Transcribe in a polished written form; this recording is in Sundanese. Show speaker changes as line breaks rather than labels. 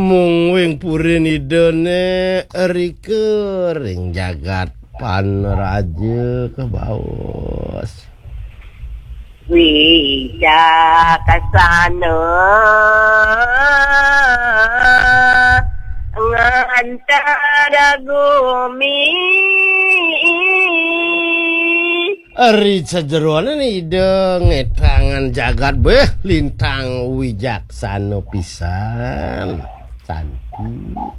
mungwing purin idene rikering jagat panraja ke baos
wijakasana ngantara gumi
Ari sajeroana nih ngetangan jagat beh lintang wijaksana pisan santi